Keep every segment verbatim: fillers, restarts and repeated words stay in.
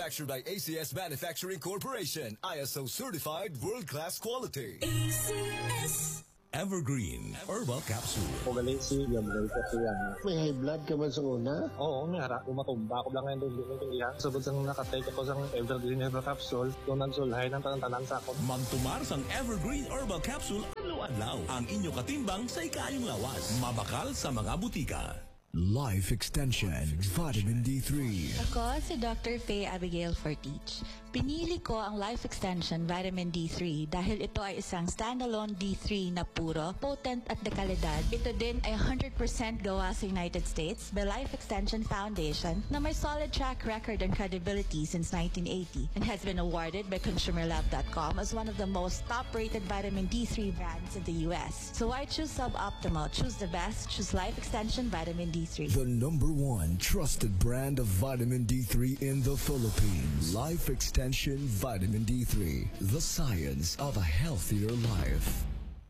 Manufactured by A C S Manufacturing Corporation. I S O certified world-class quality. A C S Evergreen Herbal Capsule. Magaling si William Ray Katuyan. May high blood ka man sa una? Oo, may harap. Umatumba ako lang ngayon doon doon doon yan. Sabot sang nakatake ako sa Evergreen Herbal Capsule. Doon nagsulhay ng tanan-tanan sa ako. Magtumar sang Evergreen Herbal Capsule. Adlaw-adlaw ang inyo katimbang sa ikayong lawas. Mabakal sa mga butika. Life Extension Vitamin D three. Ako si Doctor Faye Abigail Fortich. Pinili ko ang Life Extension Vitamin D three dahil ito ay isang standalone D three na puro, potent at dekalidad. Ito din ay one hundred percent gawa sa United States by Life Extension Foundation na may solid track record and credibility since nineteen eighty and has been awarded by Consumer Lab dot com as one of the most top-rated vitamin D three brands in the U S. So why choose Suboptimal? Choose the best. Choose Life Extension Vitamin D three. The number one trusted brand of vitamin D three in the Philippines. Life Extension Vitamin D three. The science of a healthier life.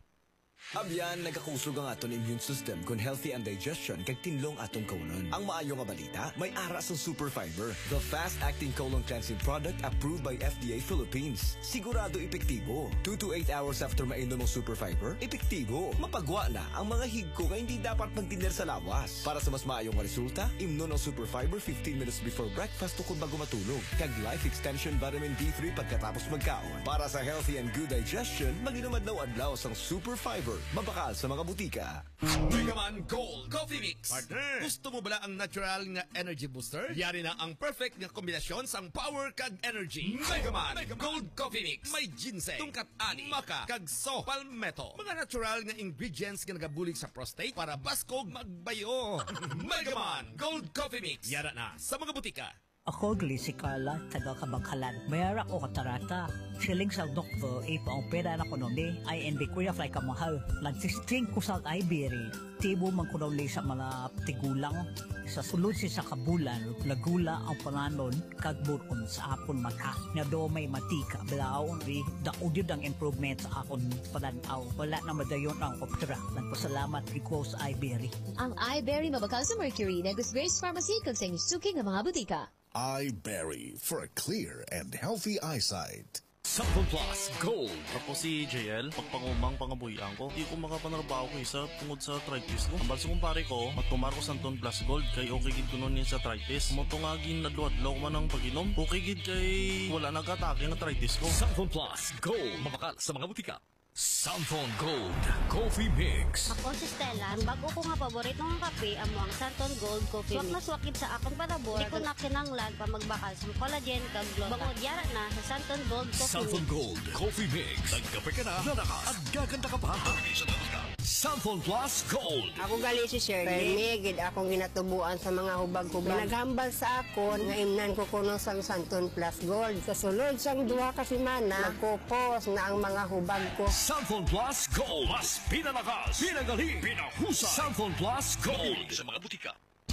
Abyan, nagkakusog ang aton immune system kung healthy ang digestion kag tinlong atong kaunon. Ang maayo nga balita, may ara sa Super Fiber, the fast-acting colon cleansing product approved by F D A Philippines. Sigurado epektibo. two to eight hours after mainom ng Super Fiber, epektibo. Mapagwa na ang mga higko nga hindi dapat magtiner sa lawas. Para sa mas maayong resulta, imnon ng Super Fiber fifteen minutes before breakfast o kung bago matulog. Kag Life Extension Vitamin D three pagkatapos magkaon. Para sa healthy and good digestion, mag-inom adlaw-adlaw sang Super Fiber. Mabakal sa mga butika. Megaman Gold Coffee Mix. Partner, gusto mo bala ang natural nga energy booster? Yari na ang perfect nga kombinasyon sang power kag energy. Megaman, Megaman Gold Coffee Mix. May ginseng, tungkat ani, maka, kag so, palmetto. Mga natural nga ingredients nga nagabulig sa prostate para baskog magbayo. Megaman Gold Coffee Mix. Yara na sa mga butika. Ako gali si Carla, taga Kabangkalan. Mayara ko katarata. Siling sa doktor, ipa ang pera na kunomi, ay hindi ko ya fly kamahal. Nagsisting ko sa Iberia. Tibo man ko daw sa mga tigulang. Sa sulod si sa kabulan, nagula ang pananon, kagburon sa akon mata. Nga do may matika, blaw, ri, daudid ang improvement sa akon pananaw. Wala na madayon ang opera. Nagpasalamat ko sa Iberia. Ang Iberia mabakal sa Mercury, Nagusgrace Pharmacy, kung sa inyong suking ng mga butika. iBerry for a clear and healthy eyesight. Sample Plus Gold. Ako si J L, pagpangumang pangabuyan ko, di ko makapanarbaho ko isa tungod sa arthritis ko. Ang balso kong pare ko, magtumar ko Santon Plus Gold, kay okay gid ko nun yun sa arthritis. Mutungagin na duwadlaw ko man ang pag-inom, okay gid kay wala nagkatake ng arthritis ko. Sample Plus Gold. Mabakal sa mga butika. Santon Gold Coffee Mix. Ako si Stella. Ang bago ko nga paborito ng kape amo ang Santon Gold Coffee Mix. Swak na swakit sa akong panabor. Di ko na kinanglan pa magbakal sa collagen kag glota. Bangod yara na sa Santon Gold Coffee Santon Mix. Gold Coffee Mix. Nagkape ka na, nanakas at gaganda ka pa. Santon Plus Gold. Ako gali si Shirley. Migid akong ginatubuan sa mga hubag-hubag. Naghambal sa akon nga imnan ko kuno sang Santon Plus Gold. Kasulod sang duha ka semana, nagkupos na ang mga hubag ko. Santon Plus Gold. Mas pinalakas, pinagaling, pinahusay. Santon Plus Gold. Sa mga butika.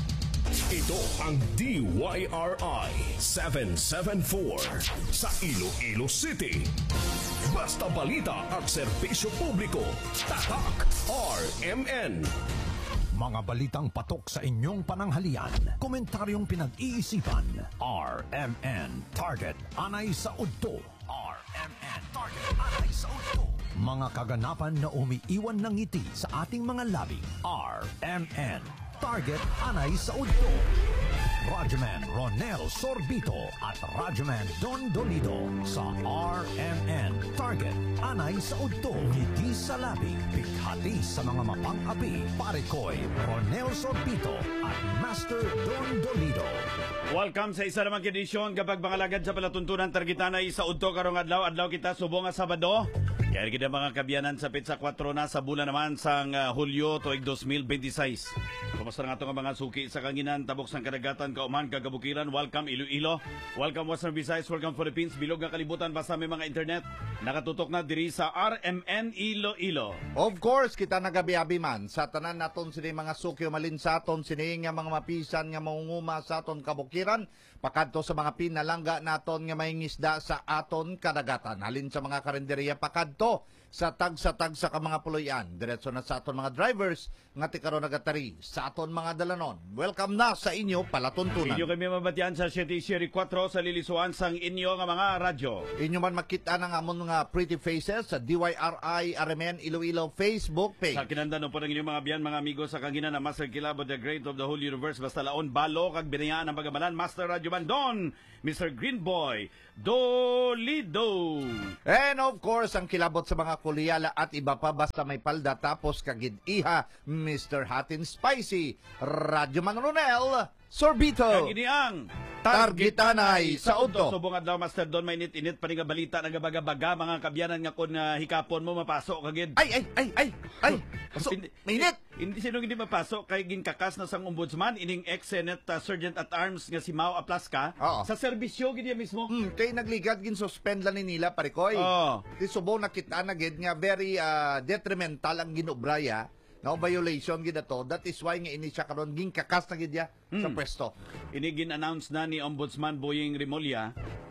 Ito ang D Y R I seven seven four sa Iloilo City. Basta balita at serbisyo publiko. Tatak R M N. Mga balitang patok sa inyong pananghalian. Komentaryong pinag-iisipan. R M N Target Anay sa Udto. R M N Target Anay sa Udto. Mga kaganapan na umiiwan ng ngiti sa ating mga labi. R M N Target Anay sa Udto. Radyoman Ronel Sorbito at Radyoman Don Dolido sa R M N Target Anay sa Udto. Ngiti sa labi, pighati sa mga mapang-api. Parekoy Ronel Sorbito at Master Don Dolido. Welcome sa isa namang edisyon kapag mga lagad sa palatuntunan targitanay sa Udto karong adlaw adlaw kita subong nga Sabado. Kaya kita mga kabyanan sa Pizza four na sa bulan naman sang uh, Hulyo tuig twenty twenty-six. Kumusta nga itong mga suki sa kanginan, tabok sang kadagatan, kauman, kagabukiran. Welcome Iloilo, welcome Western Visayas, welcome Philippines, bilog nga kalibutan basta may mga internet. Nakatutok na diri sa R M N Iloilo. Of course, kita nagabi-abi man sa tanan naton sini mga suki malinsaton, sini nga mga mapisan nga mangunguma sa aton kabukiran, pakadto sa mga pinalangga naton nga may ngisda sa aton kadagatan. Halin sa mga karinderya pakadto sa tag sa tag sa ka mga puloyan. Diretso na sa aton mga drivers nga ti karon nagatari sa aton mga dalanon. Welcome na sa inyo palatuntunan. Inyo kami mabatian sa City Siri four sa lilisuan sang inyo nga mga radyo. Inyo man makita ng amon mga pretty faces sa D Y R I R M N Iloilo Facebook page. Sa kinandanon po ng inyong mga biyan, mga amigo sa kanginan na Master Kilabo, the great of the whole universe, basta laon, balo, kag binayaan ng pagamalan, Master Radio Bandon, Mister Green Boy, Dolido. And of course, ang kilabot sa mga kulyala at iba pa basta may palda tapos kagid iha, Mister Hot and Spicy, Radyo Man Ronel, Sorbito. Kag ini ang Targitanay sa Udto. Subong adlaw, Master Don, may init-init pa rin nga balita nagabaga-baga, mga kabyanan nga kun uh, hikapon mo mapasok kagid. Ay, ay, ay, ay, ay. So, mainit. Hindi sino hindi mapasok kay ginkakas na sang ombudsman ining ex-Senate uh, Sergeant at Arms nga si Mau Aplaska. Oo. Sa serbisyo gid mismo. Hmm, kay nagligad gin suspend lang ni nila parikoy. Oo. Di subong nakita na gid nga very uh, detrimental ang ginubraya. No, violation gid ato. That is why nga ini siya karon ginkakas na gid ya hmm. sa pwesto. Ini gin-announce na ni Ombudsman Boying Rimulya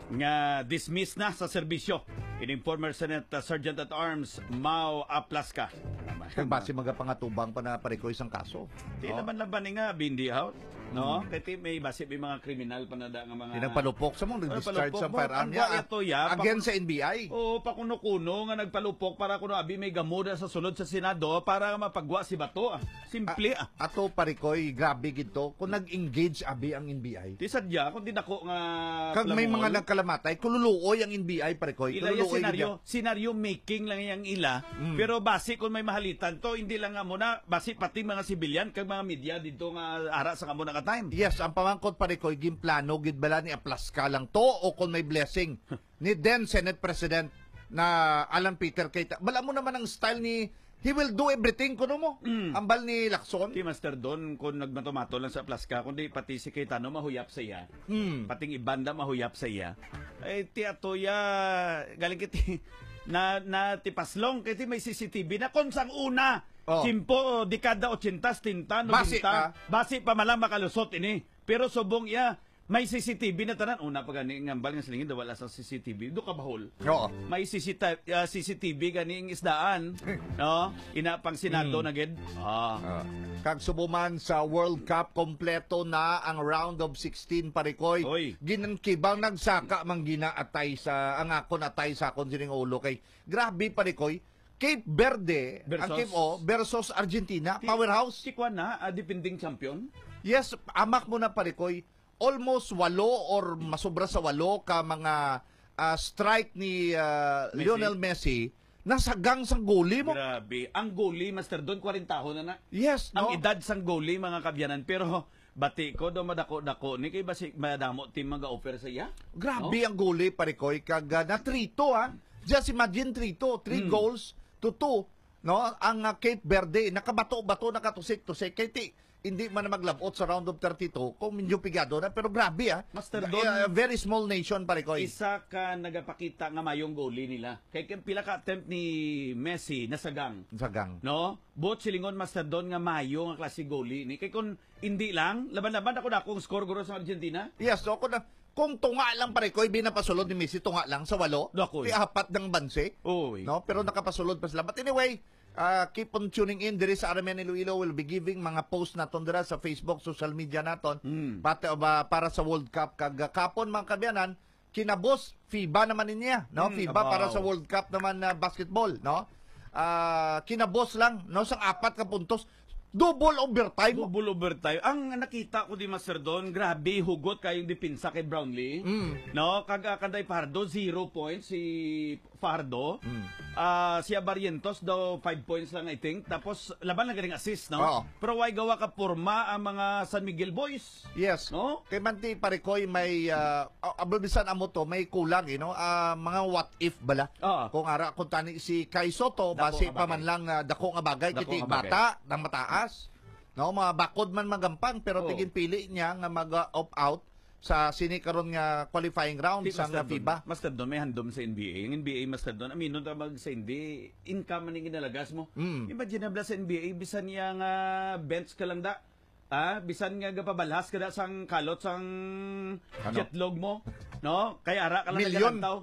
nga dismiss na sa serbisyo ining former Senate uh, Sergeant at Arms Mau Aplaska. Kag base magapangatubang pa na parikoy isang kaso. Di no? naman laban ni nga bindi out. No? Hmm. Kaya may base may mga kriminal pa na da nga mga nagpalupok sa mong nag-discharge sa firearm niya ya, against sa N B I. Oo, pakuno-kuno nga nagpalupok para kuno abi may gamuda sa sulod sa Senado para mapagwa si Bato. Ah. Simple ah. Ato parikoy grabe gito kung nag-engage abi ang N B I. Di sadya kung di nako nga kag may mga nagkalamatay kululuoy ang N B I parikoy. Ila yung senaryo, senaryo making lang yang ila. Mm. Pero base kung may mahalitan to hindi lang nga muna base pati mga sibilyan kag mga media dito nga ara sa kamo na time. Yes, ang pamangkot parikoy ginplano gid bala ni Aplaska lang to o kung may blessing ni then Senate President na Alan Peter Keita. Bala mo naman ang style ni he will do everything kuno mo. Mm. Ambal ni Lacson. Ti Master Don kung nagmatomato lang sa Aplaska kundi pati si Cayetano mahuyap sa iya. Mm. Pating ibanda mahuyap sa iya. Ay ti atoya galing kiti na na tipaslong kiti may C C T V na kung sang una. Oh. Simpo, dekada ochenta, tinta, Basi pa. Basi pa malang makalusot ini. Pero subong iya, may C C T V na tanan. Una pa gani, ngambal nga silingin, wala sa C C T V. Do ka bahol. Oo. May C C T V, uh, C C T V ganing isdaan. No? Ina pang Senado mm. na gid. Ah. Uh, kag subuman sa World Cup, kompleto na ang round of sixteen parikoy. Oy. Ginankibang nagsaka mang gina atay sa, ang akon atay sa akon sining ulo kay. Grabe parikoy. Cape Verde, versus, ang Cape O, versus Argentina, si, powerhouse. Si Kwan na, uh, defending champion? Yes, amak mo na parikoy. Almost walo or masobra sa walo ka mga uh, strike ni uh, Messi. Lionel Messi nasagang sang goalie mo. Grabe. Ang goalie, Master Don, forty na na. Yes, no? Ang edad sang goalie, mga kabyanan. Pero bati ko, do madako-dako ni kay basi madamo team mag-offer sa iya. Grabe no? ang goalie parikoy kag uh, na trito ha. Just imagine trito, three hmm. goals to two, no? Ang uh, Cape Verde nakabato-bato nakatusik-tusik kay ti hindi man maglabot sa round of thirty-two kung medyo pigado na pero grabe ah. Master Don, uh, very small nation parikoy. Isa ka nagapakita nga mayong goalie nila. Kay kay pila ka attempt ni Messi nasagang. Sagang. No? Bot silingon Master Don nga mayo nga klase goalie ni kay kun hindi lang laban-laban ako na akong score guro sa Argentina. Yes, so ako na kung tunga lang parikoy binapasulod ni Messi tunga lang sa walo. Di apat ng banse. Oh, no? Pero nakapasulod pa sila. But anyway, uh, keep on tuning in. Diri sa R M N Iloilo will be giving mga post naton dira sa Facebook, social media naton. Mm. Pati, uh, para sa World Cup. Kag kapon mga kabyanan, kinabos, FIBA naman niya. No? Mm, FIBA wow. Para sa World Cup naman na uh, basketball. No? Uh, kinabos lang. No? Sang apat ka puntos. Double overtime. Double overtime. Ang nakita ko di Master Don, grabe hugot kayong dipinsa kay Brownlee. Mm. No, kag kanday Pardo zero points si Fardo. Mm. Uh, si Abarientos daw five points lang I think. Tapos laban lang galing assist, no? Oo. Pero way gawa ka porma ang mga San Miguel Boys. Yes. No? Kay Manti Parikoy may uh, abubisan amo to may kulang, you know? Uh, mga what if bala. Oo. Kung ara kung tani si Kai Soto base pa man lang uh, dako nga bagay kiti bata nang mataas. No, mga bakod man magampang pero oh. tigin pili niya nga mag-opt out sa sini karon nga qualifying round sa nga FIBA. Master Don may handom sa N B A. Yung N B A Master Don, amino ta mag sa N B A, income man ginalagas mo. Mm. Imagine na sa N B A bisan niya nga bench ka lang da. Ah, bisan nga gapabalhas kada sang kalot sang ano? Jetlog mo, no? Kay ara ka lang nagalantaw.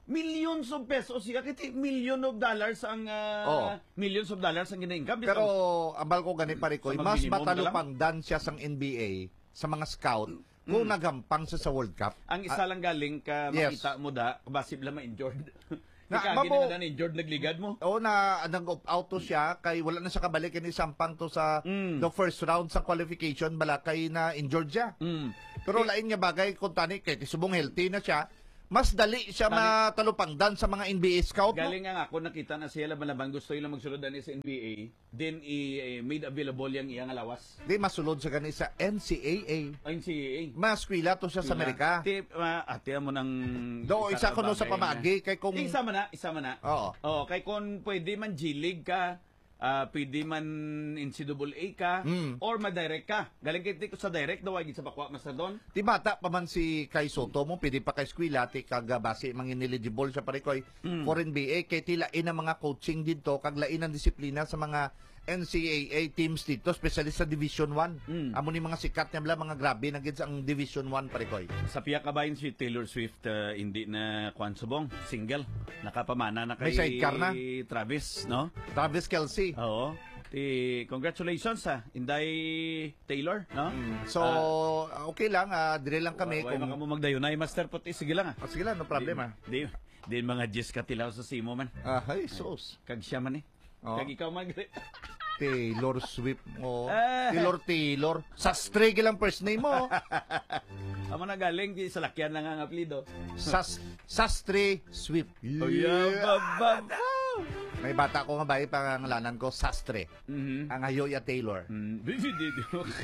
millions of pesos siya kiti million of dollars ang uh, Oo. millions of dollars ang gina-income. Pero ambal ko gani pare ko, Sa mas mag-minimum na matalupang dan siya sang N B A sa mga scout kung Mm. nagampang siya sa World Cup. Ang isa lang galing ka Yes. makita mo da, basib lang ma-injured. Na- Na, Ika, mabo- na injured nagligad mo. Oo na nag-opt-out to siya kay wala na siya kabalik kini sampang to sa the first round sa qualification bala kay na injured siya. Mm. Pero lain nga bagay kung tani kay subong healthy na siya, mas dali siya Dali. matalupangdan sa mga N B A scout. Galing nga ako nakita na siya laban-laban gusto nila magsulod ani sa N B A, then i eh, made available yang iyang alawas. Di masulod sa gani sa N C A A. Ay, N C A A. Maskwila to siya sa Amerika. Ti uh, ate mo nang Do isa ko no sa pamagi kay kung Isa man na, isa man na. Oo. Oh, kay kung pwede man G-League ka, ah, pwede man N C A A ka, Mm. or ma-direct ka. Galing kay ko sa direct daw ay sa bakwa master don. Di bata pa man si Kai Soto mo, pwede pa kay Skwila, ti kagabasi, mga ineligible siya pare koy Mm. for N B A, kay tilain ang mga coaching dito, kaglain ang disiplina sa mga N C A A teams dito, especially sa Division one. Mm. Amo ni mga sikat niya bla, mga grabe, nagid sa ang Division one pare koy. Sa piyak kabayan si Taylor Swift uh, hindi na kwan subong, single. Nakapamana na kay May sidecar na. Travis, no? Travis Kelce. Oo. Ti congratulations ha, Inday Taylor, no? So, okay lang, ah, dire lang kami Kung kung mo magdayon ay master puti sige lang ah. Ah, sige lang, no problema. Di, di, di mga Jess katilaw sa simo man. Ah, ay, sos. Kag siya man eh. Oh. Kag ikaw man gali. Taylor Swift mo. Ah. Taylor Taylor. Sastre lang first name mo. Amo na galing di sa lakyan lang ang apelyido. Sas Sastre Swift. Oh yeah, babab. May bata ko nga ba pangangalanan ko Sastre. Mhm. Ang Hayoya Taylor. Mm, di di di.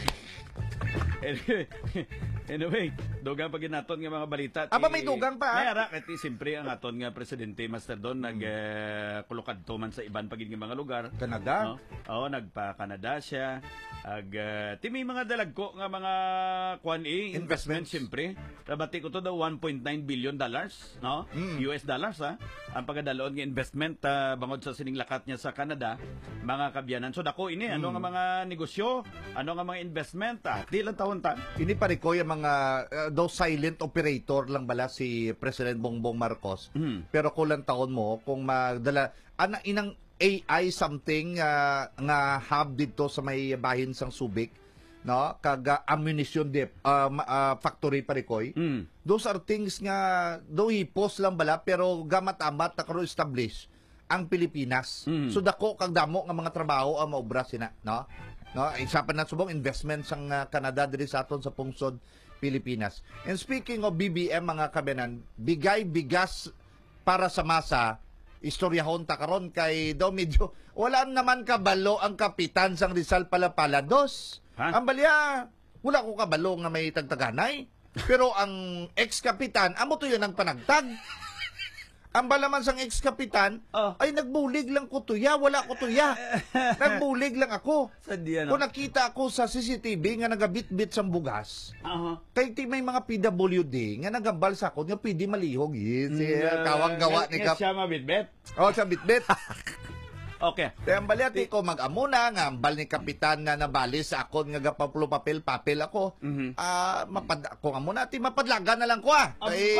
Anyway, anyway, dugang pag naton nga mga balita. Aba, may dugang pa, ha? May ara kay siyempre ang aton nga presidente Master Don nag uh, kulukad to man sa iban pagid nga mga lugar. Canada. No? Oo, nagpa Canada siya. Ag uh, ti may mga dalagko nga mga kwan eh, investment siyempre. Rabati ko to daw one point nine billion dollars, no? Mm. U S dollars ha. Ang pagdaloon nga investment uh, bangod sa sining lakat niya sa Canada, mga kabyanan. So dako ini ano Mm. nga mga negosyo, ano nga mga investment, ah, di lang taon ta. Ini pare ko yung mga uh, daw silent operator lang bala si President Bongbong Marcos. Mm. Pero kulang taon mo kung magdala ana inang A I something uh, nga hub dito sa may bahin sang Subic, no? Kag uh, ammunition dip uh, uh, factory pare koy. Mm. Those are things nga do hipos lang bala pero gamat-amat na karon establish ang Pilipinas. Mm. So dako kag damo nga mga trabaho ang maobra sina, no? No, isa pa na subong investment sang uh, Canada diri sa aton sa pungsod Pilipinas. And speaking of B B M mga kabenan, bigay bigas para sa masa, istoryahon ta karon kay daw medyo wala naman kabalo ang kapitan sang Rizal Palapalados. Ha? Ang balya, wala ko kabalo nga may tagtaganay. Pero ang ex-kapitan, amo to yun ang panagtag. Ang balaman sang ex-kapitan, Oh. ay nagbulig lang ko tuya, wala ko tuya. Nagbulig lang ako. Sadya no. Kung nakita ako sa C C T V nga nagabit-bit sang bugas, Aha. kay ti may mga P W D nga nagambal sa ako nga pwede malihog. Yes, Mm, kawang gawa ni Kap. Siya mabitbit. Oh, sa bitbit. Okay. Kaya ang balyati ko mag-amuna nga ambal ni kapitan nga nabali sa akon nga gapapulo papel papel ako. Mhm. Ah, mapad ko amuna ti mapadlaga na lang ko ah. Kay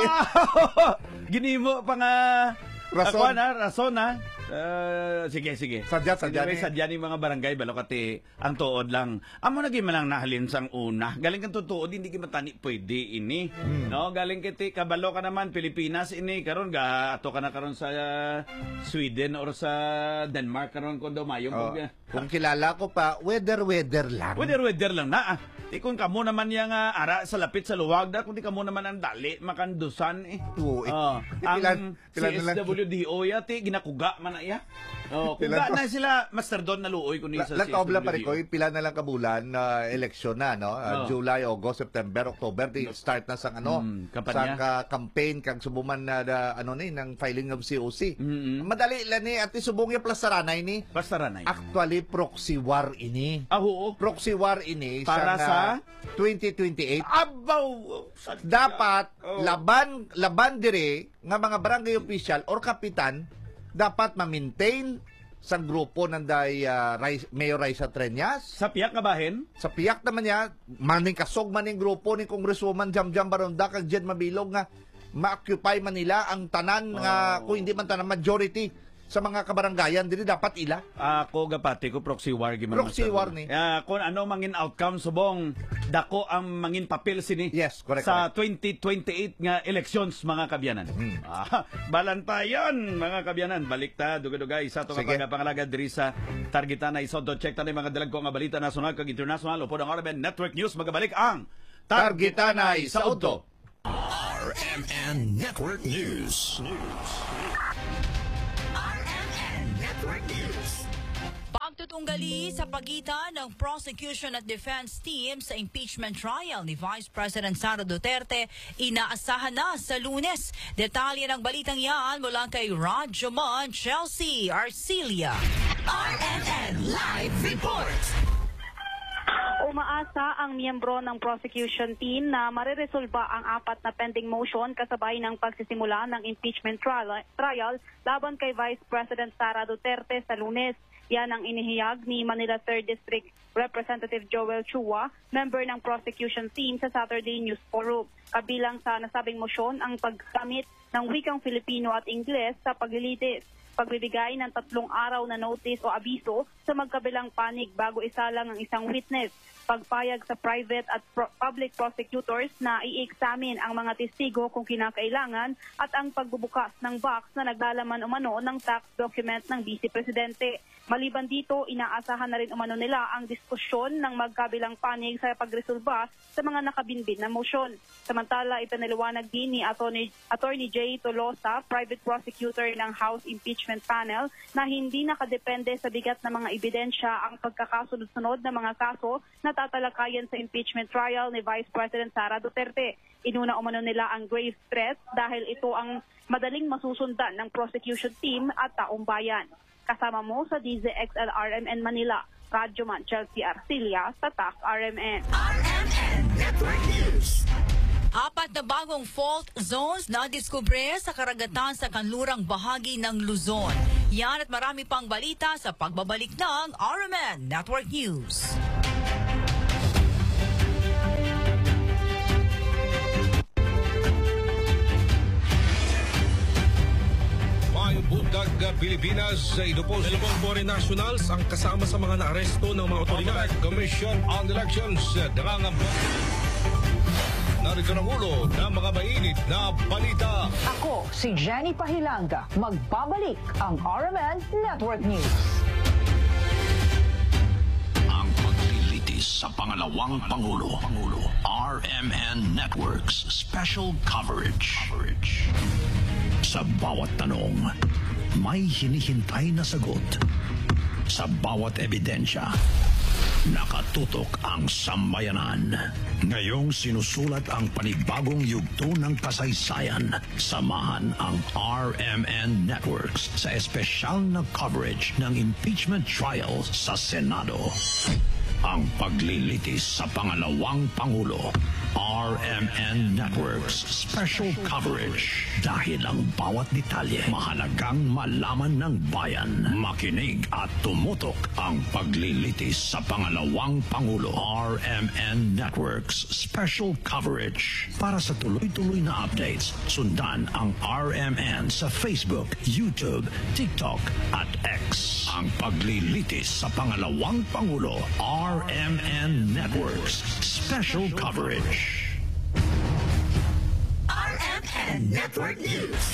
Ginimo pa nga Rason. Ako na, rason na. Uh, sige, sige. Sadya, sadya Anyway, ni. sadya ni mga barangay, balo kati ang tuod lang. Amo na man lang nahalin sang una. Galing kang tutuod, hindi ka matani pwede ini. Hmm. No, galing kiti, kabalo ka naman, Pilipinas ini. Karon ga, ato ka na karon sa uh, Sweden or sa Denmark karon kung daw mayong. Oh, Kung, kung kilala ko pa, weather-weather lang. Weather-weather lang na. Ah. Di kung kamo naman yung uh, ara sa lapit sa luwag da, kung di kamo naman ang dali, makandusan eh. Oo, eh. Oh, Pilan- ang pilan C na S lang. W D O ya, ti, ginakuga man na iya. Oh, Pilan kuga pa- na sila, Master Don, naluoy ko ni sa C S W D O. Nagkaobla pa rin ko, pila na lang kabulan na eleksyon na, no? Uh, Oh. July, August, September, October, di start na sang ano, Mm, kampanya. sang ka- campaign, kag subuman na da, ano ni, ng filing of C O C. Mm-hmm. Madali lang ni, at subong yung plasaranay ni. Plasaranay. Actually, proxy war ini. Ah, oo. Proxy war ini Para sang, sa? uh, twenty twenty-eight. Abaw! Dapat Oh. laban laban dire nga mga barangay official or kapitan dapat ma-maintain sa grupo ng day uh, Rai- Mayor Raisa Treñas. Sa piyak kabahin? Sa piyak naman niya, maning kasog maning grupo ni Congresswoman Jam Jam Baronda kag Jed Mabilog nga ma-occupy man nila ang tanan nga kung hindi man tanan majority sa mga kabarangayan dili dapat ila. Ako gapati ko proxy war gyud Proxy war ni. Uh, kung ano mangin outcome subong dako ang mangin papel sini. Yes, correct. Sa correct. twenty twenty-eight nga elections mga kabyanan. Hmm. Ah, balantayan mga kabyanan. Balik ta dugay-dugay sa to nga pangalaga diri sa targetan na isodo check ta ni mga dalag ko nga balita nasyonal kag international upod ang R M N Network News magabalik ang targetan na isodo. R M N Network News. Pagtutunggali sa pagitan ng prosecution at defense team sa impeachment trial ni Vice President Sara Duterte inaasahan na sa Lunes. Detalye ng balitang yan mula kay Radyo Mon, Chelsea Arcilia. R M N Live Report. Umaasa ang miyembro ng prosecution team na mareresolba ang apat na pending motion kasabay ng pagsisimula ng impeachment trial, trial laban kay Vice President Sara Duterte sa Lunes. Yan ang inihiyag ni Manila third District Representative Joel Chua, member ng prosecution team sa Saturday News Forum. Kabilang sa nasabing motion ang paggamit ng wikang Filipino at Ingles sa paglilitis, pagbibigay ng tatlong araw na notice o abiso sa magkabilang panig bago isalang ang isang witness, pagpayag sa private at pro- public prosecutors na i-examine ang mga testigo kung kinakailangan at ang pagbubukas ng box na naglalaman umano ng tax document ng Vice Presidente. Maliban dito, inaasahan na rin umano nila ang diskusyon ng magkabilang panig sa pagresolba sa mga nakabinbin na motion. Samantala, ipinaliwanag din ni Attorney, Attorney Jay Tolosa, private prosecutor ng House Impeachment Panel, na hindi nakadepende sa bigat ng mga ebidensya ang pagkakasunod-sunod ng mga kaso na tatalakayan sa impeachment trial ni Vice President Sara Duterte. Inuna umano nila ang grave threat dahil ito ang madaling masusundan ng prosecution team at taong bayan. Kasama mo sa D Z X L R M N Manila, Radyo Man, Chelsea Arcilia, Tatak R M N. R M N Network News. Apat na bagong fault zones na diskubre sa karagatan sa kanlurang bahagi ng Luzon. Yan at marami pang balita sa pagbabalik ng R M N Network News. May budag Pilipinas sa idupos Ilocos Foreign Nationals ang kasama sa mga naaresto ng mga otoridad. Commission on Elections nangangamba. Narito ang ulo ng mga mainit na balita. Ako si Jenny Pahilanga. Magbabalik ang R M N Network News. Ang paglilitis sa pangalawang Pangulo. Pangulo. R M N Network's special coverage. coverage. Sa bawat tanong, may hinihintay na sagot. Sa bawat ebidensya, nakatutok ang sambayanan. Ngayong sinusulat ang panibagong yugto ng kasaysayan. Samahan ang R M N Networks sa espesyal na coverage ng impeachment trial sa Senado. Ang paglilitis sa pangalawang Pangulo. R M N Networks special coverage. Dahil ang bawat detalye mahalagang malaman ng bayan. Makinig at tumutok ang paglilitis sa pangalawang Pangulo. R M N Networks special coverage. Para sa tuloy-tuloy na updates, sundan ang R M N sa Facebook, YouTube, TikTok at X. Ang paglilitis sa pangalawang Pangulo. R M N Networks special coverage. R M N Network News.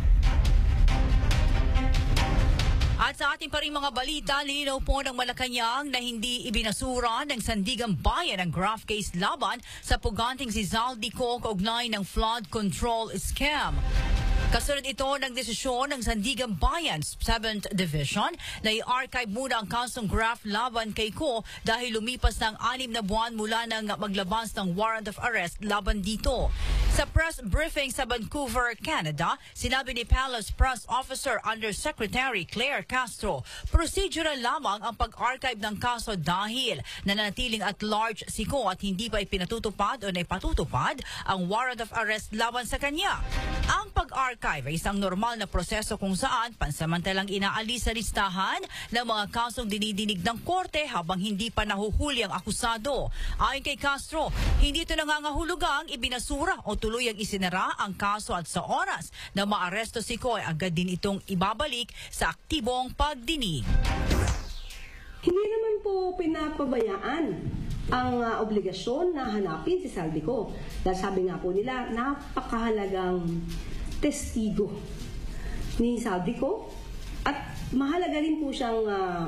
At sa ating pa rin mga balita, linaw po ng Malacanang na hindi ibinasura ng Sandigang Bayan ang graft case laban sa puganting si Zaldico kaugnay ng flood control scam. Kasunod ito ng desisyon ng Sandigang Bayan seventh Division na i-archive muna ang kasong graft laban kay Ko dahil lumipas ng anim na buwan mula nang maglabas ng warrant of arrest laban dito. Sa press briefing sa Vancouver, Canada, sinabi ni Palace Press Officer Undersecretary Claire Castro, procedural lamang ang pag-archive ng kaso dahil nananatiling at large si Ko at hindi pa ipinatutupad o naipatutupad ang warrant of arrest laban sa kanya. Ang pag Pag-archive ay isang normal na proseso kung saan pansamantalang inaalis sa listahan ng mga kasong dinidinig ng korte habang hindi pa nahuhuli ang akusado. Ayon kay Castro, hindi ito nangangahulugang ibinasura o tuluyang isinara ang kaso at sa oras na maaresto si Coy, agad din itong ibabalik sa aktibong pagdinig. Hindi naman po pinapabayaan ang uh, obligasyon na hanapin si Saldico. Dahil sabi nga po nila, napakahalagang testigo ni Saldico at mahalaga rin po siyang uh,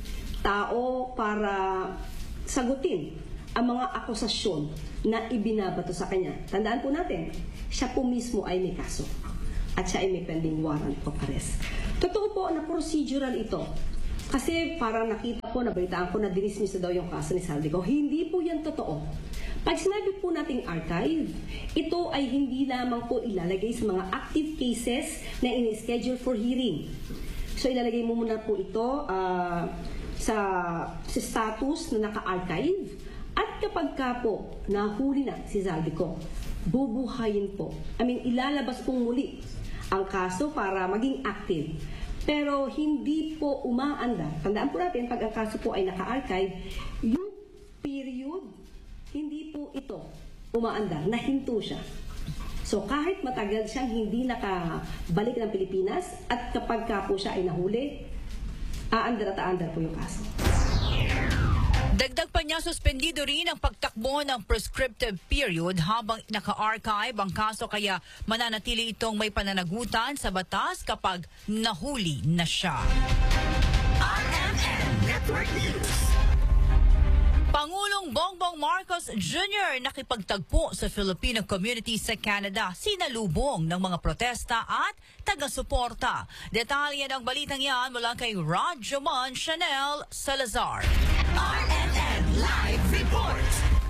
tao para sagutin ang mga akusasyon na ibinabato sa kanya. Tandaan po natin, siya po mismo ay may kaso at siya ay may pending warrant of arrest. Totoo po na procedural ito. Kasi parang nakita ko, nabalitaan ko na dinismiss na daw yung kaso ni Saldico. Hindi po yan totoo. Pag sinabi po nating archive, ito ay hindi lamang po ilalagay sa mga active cases na in-schedule for hearing. So ilalagay mo muna po ito uh, sa, sa status na naka-archive. At kapag ka po nahuli na si Saldico, bubuhayin po. I mean, ilalabas pong muli ang kaso para maging active. Pero hindi po umaandar. Tandaan po natin, pag ang kaso po ay naka-archive, yung period, hindi po ito umaandar, nahinto siya. So kahit matagal siyang hindi nakabalik ng Pilipinas at kapag ka po siya ay nahuli, aandar at aandar po yung kaso. Dagdag pa niya, suspendido rin ang pagtakbo ng prescriptive period habang naka-archive ang kaso, kaya mananatili itong may pananagutan sa batas kapag nahuli na siya. R M N Network News. Pangulong Bongbong Marcos Junior nakipagtagpo sa Filipino community sa Canada, sinalubong ng mga protesta at taga-suporta. Detalye ng balitang yan mula kay Rajoman Chanel Salazar. R M N Live Report.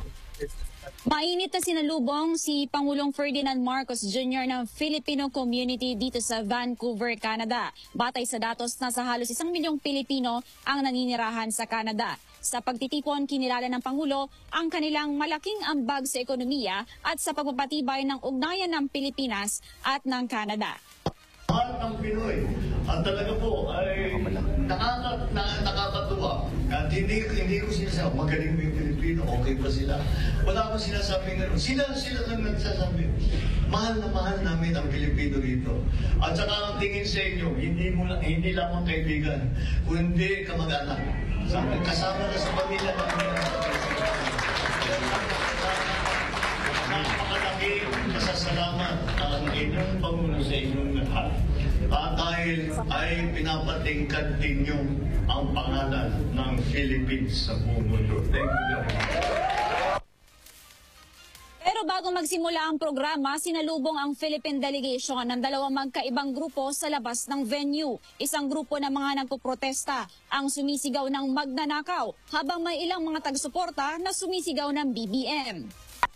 Mainit na sinalubong si Pangulong Ferdinand Marcos Junior ng Filipino community dito sa Vancouver, Canada. Batay sa datos, nasa halos isang milyong Pilipino ang naninirahan sa Canada. Sa pagtitipon, kinilala ng Pangulo ang kanilang malaking ambag sa ekonomiya at sa pagpapatibay ng ugnayan ng Pilipinas at ng Canada. Mahal ng Pinoy at talaga po ay nakaka, na, nakakatuwa at hindi, hindi ko sinasabi magaling mo yung Pilipino, okay pa sila, wala akong sinasabi nga sila sila lang nagsasabi mahal na mahal namin ang Pilipino dito at saka ang tingin sa inyo hindi, mo, hindi lamang kaibigan kundi kamag-anak kasama na sa pamilya namin napakalaking masasalamat ang inyong Pangulo sa inyong lahat. Uh, dahil ay pinapatingkad ninyo ang pangalan ng Philippines sa buong mundo. Thank you very much. Pero bago magsimula ang programa, sinalubong ang Philippine delegation ng dalawang magkaibang grupo sa labas ng venue. Isang grupo ng mga nagpoprotesta ang sumisigaw ng magnanakaw, habang may ilang mga taga-suporta na sumisigaw ng B B M.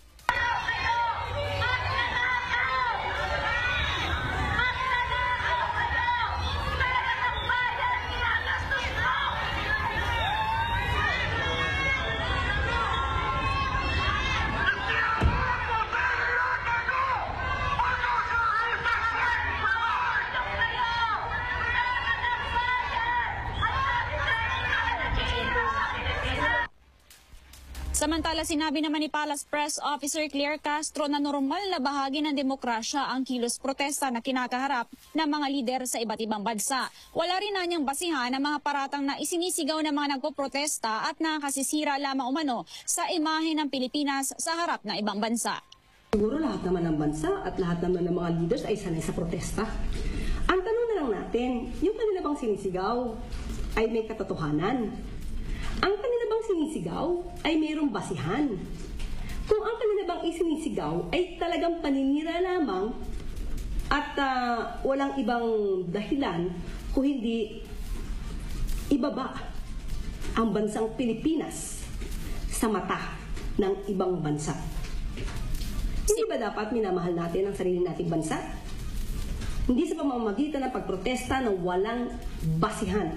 Samantala, sinabi naman ni Palace Press Officer Claire Castro na normal na bahagi ng demokrasya ang kilos protesta na kinakaharap ng mga lider sa iba't ibang bansa. Wala rin na niyang basihan ang mga paratang na isinisigaw ng mga nagpoprotesta at nakasisira lamang umano sa imahe ng Pilipinas sa harap ng ibang bansa. Siguro lahat naman ng bansa at lahat naman ng mga leaders ay sanay sa protesta. Ang tanong na lang natin, yung kanila bang sinisigaw ay may katotohanan? Ang kanila bang sinisigaw ay mayroong basihan? Kung ang kanila bang isinisigaw ay talagang paninira lamang at uh, walang ibang dahilan kung hindi ibaba ang bansang Pilipinas sa mata ng ibang bansa. Hindi ba dapat minamahal natin ang sarili nating bansa? Hindi sa pamamagitan ng pagprotesta ng walang basihan.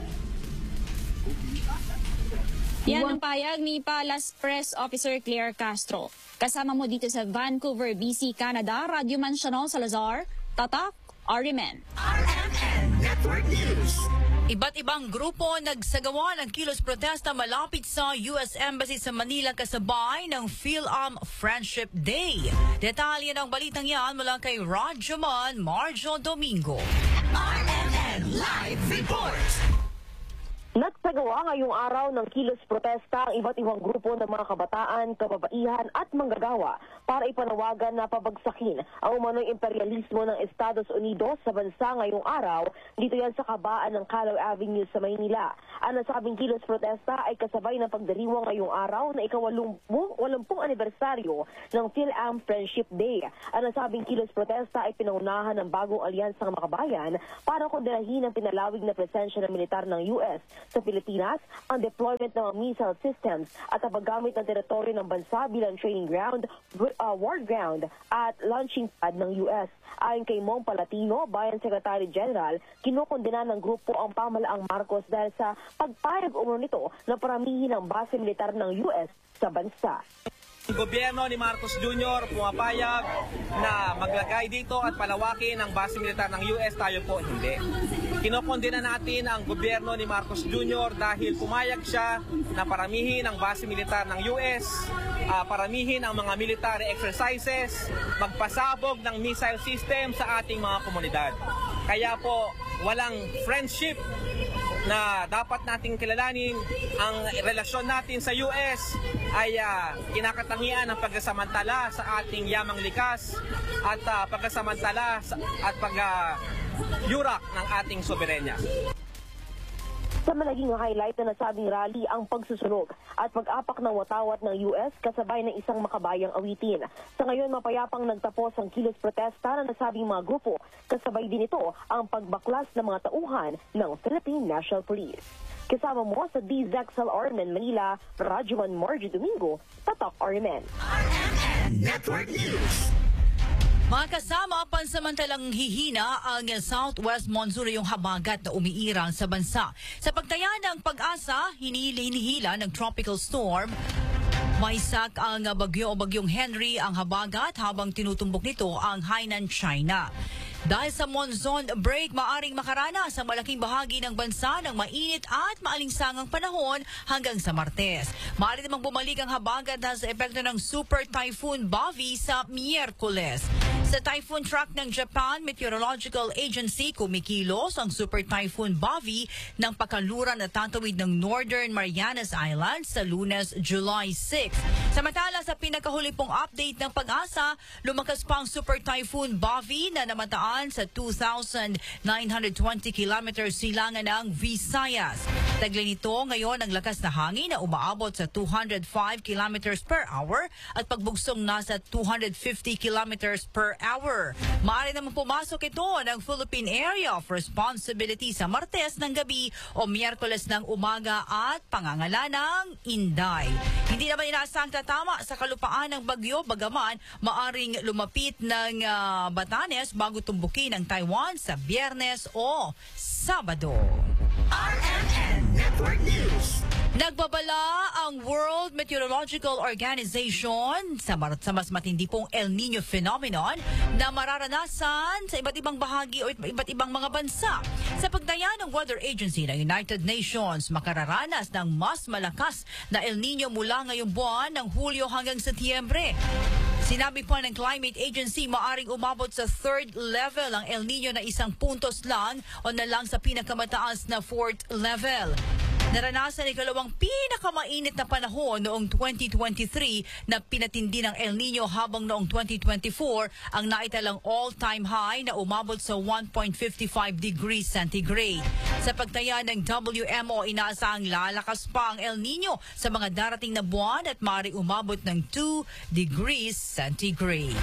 Yan ang payag ni Palace Press Officer Claire Castro. Kasama mo dito sa Vancouver, B C, Canada, Radyo Man Chanel Salazar, Tatak, R M N. R M N Network News. Iba't ibang grupo nagsagawa ng kilos protesta malapit sa U S Embassy sa Manila kasabay ng PhilAm Friendship Day. Detalye ng balitang yan mula kay Radyoman Marjo Domingo. R M N Live Report. Nagsagawa ngayong araw ng kilos protesta ang iba't ibang grupo ng mga kabataan, kababaihan at manggagawa para ipanawagan na pabagsakin ang umano'y imperialismo ng Estados Unidos sa bansa ngayong araw. Dito yan sa kabaan ng Calao Avenue sa Maynila. Ang nasabing kilos protesta ay kasabay ng pagdiriwang ngayong araw na ikawalumpung anibersaryo ng PhilAm Friendship Day. Ang nasabing kilos protesta ay pinaunahan ng bagong alyansang makabayan para kondenahin ang pinalawig na presensya ng militar ng U S sa Pilipinas, ang deployment ng mga missile systems at ang paggamit ng teritoryo ng bansa bilang training ground, uh, war ground at launching pad ng U S. Ayon kay Mong Palatino, Bayan Secretary General, kinokondena ng grupo ang pamalaang Marcos dahil sa pagpayag umano nito na paramihin ang base militar ng U S sa bansa. Ang gobyerno ni Marcos Junior pumapayag na maglagay dito at palawakin ang base militar ng U S, tayo po hindi. Kinokondena natin ang gobyerno ni Marcos Junior dahil pumayag siya na paramihin ang base militar ng U S, uh, paramihin ang mga military exercises, magpasabog ng missile system sa ating mga komunidad. Kaya po walang friendship na dapat nating kilalanin. Ang relasyon natin sa U S ay uh, kinakatangian ng pagkasamantala sa ating yamang likas at uh, pagkasamantala sa, at pag-yurak uh, ng ating soberenya. Sa malaging highlight na nasabing rally ang pagsusunog at pag-apak ng watawat ng U S kasabay ng isang makabayang awitin. Sa ngayon, mapayapang nagtapos ang kilos protesta na nasabing mga grupo. Kasabay din ito ang pagbaklas ng mga tauhan ng Philippine National Police. Kasama mo sa D Z X L R M N Manila, Radyoman Marjo Domingo, Tatak R M N. R M N Network News. Mga kasama, pansamantalang hihina ang southwest monsoon yung habagat na umiiral sa bansa. Sa pagtaya ng pag-asa, hinihila ng tropical storm. Maisak ang bagyo o bagyong Henry ang habagat habang tinutumbok nito ang Hainan, China. Dahil sa monsoon break, maaring makaranas sa malaking bahagi ng bansa ng mainit at maalinsangang panahon hanggang sa Martes. Maaari namang bumalik ang habagat dahil sa epekto ng Super Typhoon Bavi sa Miyerkules. Sa typhoon track ng Japan Meteorological Agency, kumikilos ang Super Typhoon Bavi ng pakaluran na tatawid ng Northern Marianas Islands sa Lunes, July sixth. Samantala, sa pinakahuli pong update ng pag-asa, lumakas pa ang Super Typhoon Bavi na namataan sa two thousand nine hundred twenty kilometers silangan ng Visayas. Taglay nito ngayon ang lakas na hangin na umaabot sa two hundred five kilometers per hour at pagbugsong nasa two hundred fifty kilometers per hour. Maaari naman pumasok ito ng Philippine Area of Responsibility sa Martes ng gabi o Miyerkules ng umaga at pangangala ng Inday. Hindi naman inaasang tatama sa kalupaan ng bagyo, bagaman maaring lumapit ng uh, Batanes bago tumbukin ang Taiwan sa Biyernes o Sabado. R M N Network News. Nagbabala ang World Meteorological Organization sa, sa mas matindi pong El Nino phenomenon na mararanasan sa iba't ibang bahagi o iba't ibang mga bansa. Sa pagdaya ng Weather Agency ng United Nations, makararanas ng mas malakas na El Nino mula ngayong buwan ng Hulyo hanggang Setyembre. Sinabi po ng Climate Agency, maaring umabot sa third level ang El Nino na isang puntos lang o na lang sa pinakamataas na fourth level. Naranasan ang ikalawang pinakamainit na panahon noong twenty twenty-three na pinatindi ng El Nino, habang noong twenty twenty-four ang naitalang all-time high na umabot sa one point five five degrees centigrade. Sa pagtaya ng W M O, inaasahang lalakas pa ang El Nino sa mga darating na buwan at maaari umabot ng two degrees centigrade.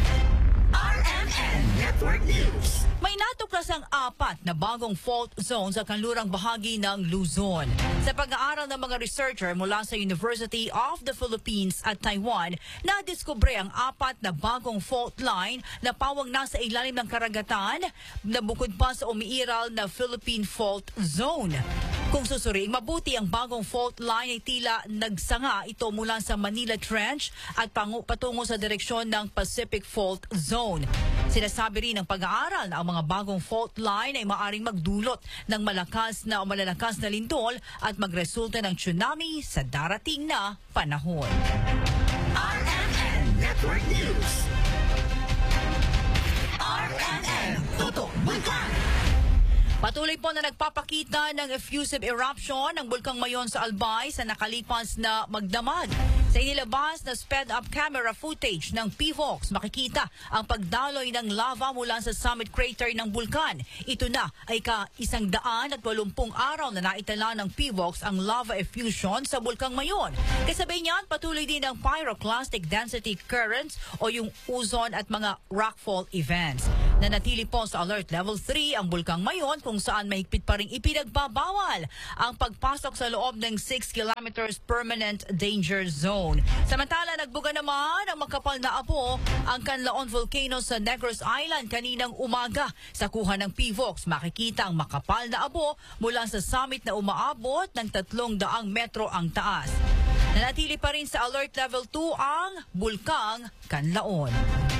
R M N Network News. May natuklas ang apat na bagong fault zone sa kanlurang bahagi ng Luzon. Sa pag-aaral ng mga researcher mula sa University of the Philippines at Taiwan, nadiskubre ang apat na bagong fault line na pawang nasa ilalim ng karagatan na bukod pa sa umiiral na Philippine Fault Zone. Kung susuriing mabuti, ang bagong fault line ay tila nagsanga ito mula sa Manila Trench at pangu- patungo sa direksyon ng Pacific Fault Zone. Sinasabi rin ng pag-aaral na ang mga bagong fault line ay maaring magdulot ng malakas na o malalakas na lindol at magresulta ng tsunami sa darating na panahon. R M N Network News. R M N Tutok Bulkan. Patuloy po na nagpapakita ng effusive eruption ng Bulkang Mayon sa Albay sa nakalipas na magdamag. Sa inilabas na sped-up camera footage ng P V O X, makikita ang pagdaloy ng lava mula sa summit crater ng bulkan. Ito na ay ka-isang daan at walumpung araw na naitala ng P V O X ang lava effusion sa Bulkang Mayon. Kasabay niyan, patuloy din ang pyroclastic density currents o yung ozone at mga rockfall events. Nanatili po sa alert level three ang Bulkang Mayon kung saan mahigpit pa rin ipinagbabawal ang pagpasok sa loob ng six kilometers permanent danger zone. Samantala, nagbuga naman ang makapal na abo ang Canlaon Volcano sa Negros Island kaninang umaga. Sa kuha ng P V O X, makikita ang makapal na abo mula sa summit na umaabot ng tatlong daang metro ang taas. Nanatili pa rin sa alert level two ang Bulkang Canlaon.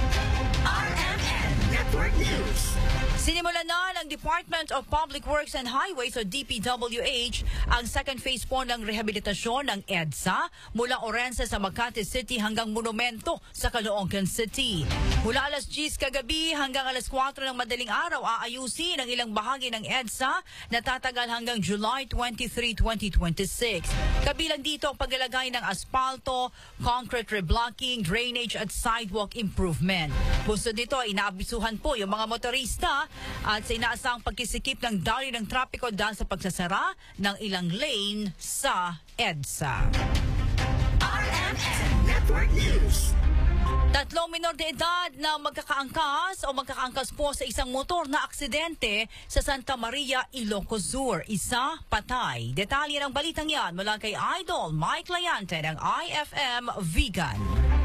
R M N Network News. Sinimulan na ng Department of Public Works and Highways o D P W H ang second phase po ng rehabilitasyon ng EDSA mula Orense sa Makati City hanggang Monumento sa Caloocan City. Mula alas diyes kagabi hanggang alas kwatro ng madaling araw, aayusin ang ilang bahagi ng EDSA na tatagal hanggang July twenty-third, twenty twenty-six. Kabilang dito ang paglalagay ng asfalto, concrete reblocking, drainage at sidewalk improvement. Bukod dito, inaabisuhan po yung mga motorista at sa inaasang pagkisikip ng daloy ng trapiko dahil sa pagsasara ng ilang lane sa EDSA. R M N Network News. Tatlong minor de edad na magkakaangkas o magkakaangkas po sa isang motor na aksidente sa Santa Maria, Ilocos Sur. Isa patay. Detalye ng balitang yan mula kay Idol Mike Layante ng I F M Vegan.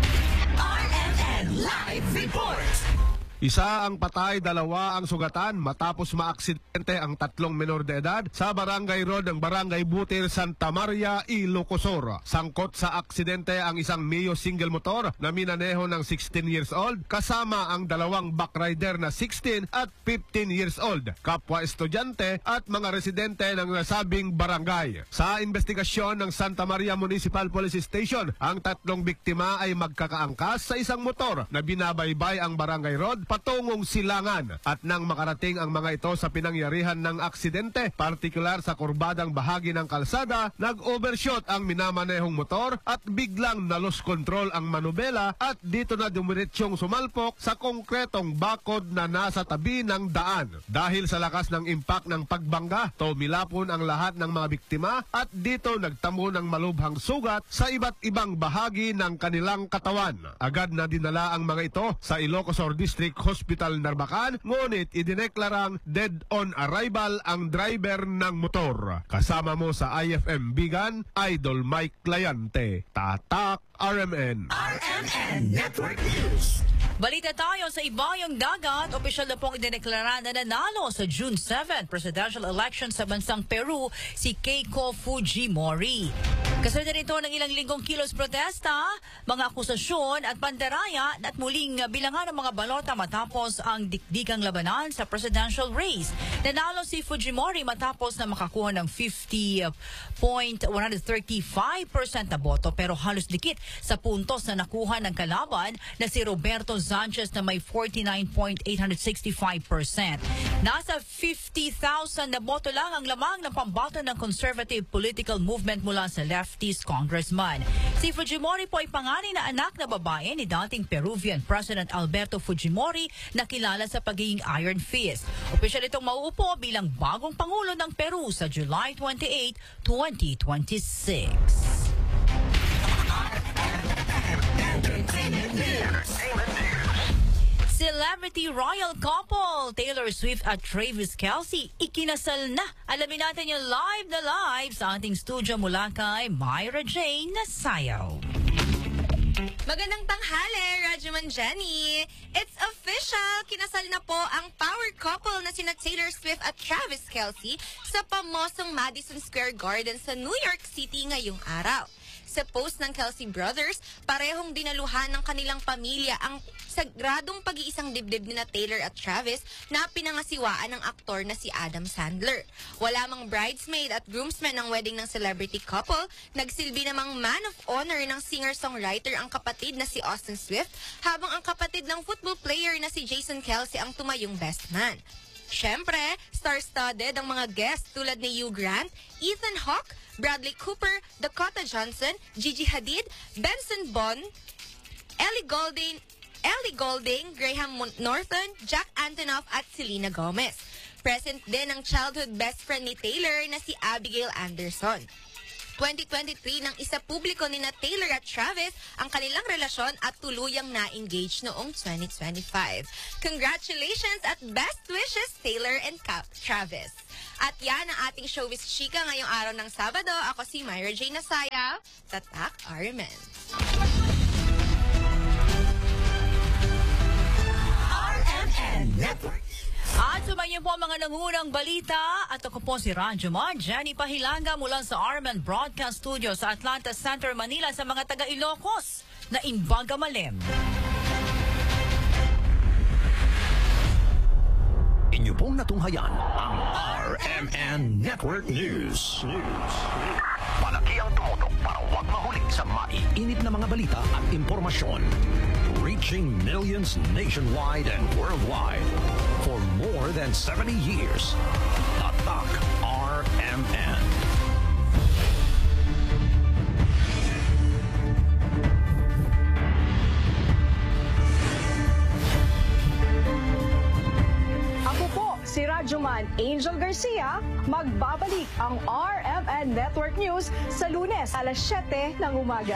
R M N Live Report. Isa ang patay, dalawa ang sugatan matapos maaksidente ang tatlong menor de edad sa Barangay Road ng Barangay Butir, Santa Maria, Ilocos Sur. Sangkot sa aksidente ang isang Mio single motor na minaneho ng sixteen years old kasama ang dalawang backrider na sixteen at fifteen years old, kapwa estudyante at mga residente ng nasabing barangay. Sa investigasyon ng Santa Maria Municipal Police Station, ang tatlong biktima ay magkakaangkas sa isang motor na binabaybay ang Barangay Road patungong silangan at nang makarating ang mga ito sa pinangyarihan ng aksidente, partikular sa kurbadang bahagi ng kalsada, nag-overshot ang minamanehong motor at biglang na-loss control ang manubela at dito na dumiretsyong sumalpok sa konkretong bakod na nasa tabi ng daan. Dahil sa lakas ng impact ng pagbangga, tumilapon ang lahat ng mga biktima at dito nagtamo ng malubhang sugat sa iba't ibang bahagi ng kanilang katawan. Agad na dinala ang mga ito sa Ilocos Sur District Hospital Narbacan, ngunit idineklarang dead on arrival ang driver ng motor. Kasama mo sa I F M Vegan, Idol Mike Layante. Tatak R M N. R M N Network News. Balita tayo sa ibayong dagat. Opisyal na pong idineklara na nanalo sa June seventh presidential election sa bansang Peru si Keiko Fujimori. Kasunod na nito ng ilang linggong kilos protesta, mga akusasyon at pandaraya at muling bilangan ng mga balota matapos ang dikdikang labanan sa presidential race. Nanalo si Fujimori matapos na makakuha ng fifty point one three five percent na boto, pero halos dikit sa puntos na nakuha ng kalaban na si Roberto Sanchez na may forty-nine point eight six five percent. Nasa fifty thousand na boto lang ang lamang ng pambato ng conservative political movement mula sa leftist congressman. Si Fujimori po ay panganay na anak na babae ni dating Peruvian President Alberto Fujimori na kilala sa pagiging Iron Fist. Opisyal itong mauupo bilang bagong Pangulo ng Peru sa July twenty-eighth, twenty twenty-six. Celebrity royal couple Taylor Swift at Travis Kelce ikinasal na. Alamin natin yung live na live sa ating studio mula kay Myra Jane Nasayaw. Magandang tanghali, Rajuman Jenny. It's official! Kinasal na po ang power couple na sina Taylor Swift at Travis Kelce sa pamosong Madison Square Garden sa New York City ngayong araw. Sa post ng Kelce Brothers, parehong dinaluhan ng kanilang pamilya ang sagradong pag-iisang dibdib ni na Taylor at Travis na pinangasiwaan ng aktor na si Adam Sandler. Wala mang bridesmaid at groomsmen ng wedding ng celebrity couple, nagsilbi namang man of honor ng singer-songwriter ang kapatid na si Austin Swift, habang ang kapatid ng football player na si Jason Kelce ang tumayong best man. Siyempre, star-studded ang mga guests tulad ni Hugh Grant, Ethan Hawke, Bradley Cooper, Dakota Johnson, Gigi Hadid, Benson Bourne, Ellie Goulding, Ellie Goulding, Graham Norton, Jack Antonoff at Selena Gomez. Present din ang childhood best friend ni Taylor na si Abigail Anderson. twenty twenty-three nang isa publiko ni na Taylor at Travis ang kanilang relasyon at tuluyang na-engage noong twenty twenty-five. Congratulations at best wishes, Taylor and Travis. At yan ang ating showbiz chika ngayong araw ng Sabado. Ako si Myra J. Nasaya, Tatak R M N. R M N Network. At sumayin po ang mga nangunang balita at ako po si Rajuman Jenny Pahilanga mula sa R M N Broadcast Studio sa Atlanta Center, Manila sa mga taga-Ilocos na Imbaga Malem. Inyo pong natunghayan ang R M N Network News. Palaki ang tumutok para huwag mahuli sa maiinit na mga balita at impormasyon. Reaching millions nationwide and worldwide for more than seventy years. Tatak R M N. Ako po, si Rajuman Angel Garcia, magbabalik ang R M N Network News sa Lunes alas siyete ng umaga.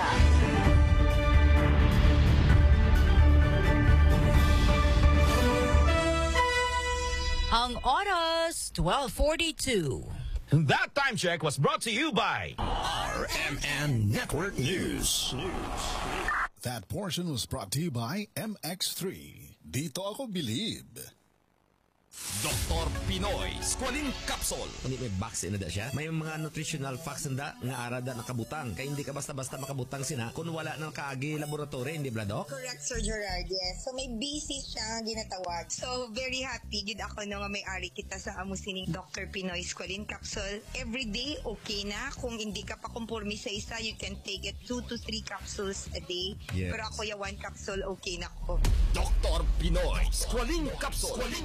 Ang oras, twelve forty-two. That time check was brought to you by R M N Network News. That portion was brought to you by M X three. Dito ako bilib. Doktor Pinoy Squalene Capsule. Hindi may vaccine na da siya. May mga nutritional facts na nga arada nakabutang. Kaya hindi ka basta-basta makabutang sina kung wala nang kaagi laboratory, hindi ba, Doc? Correct, Sir Gerard, yes. So may B C siya ginatawag. So very happy gid ako no nga may ari kita sa amo sining Doctor Pinoy Squalene Capsule. Every day okay na. Kung hindi ka pa komporme sa isa, you can take it two to three capsules a day. Yes. Pero ako ya one capsule okay na ko. Doktor Pinoy Squalene Capsule.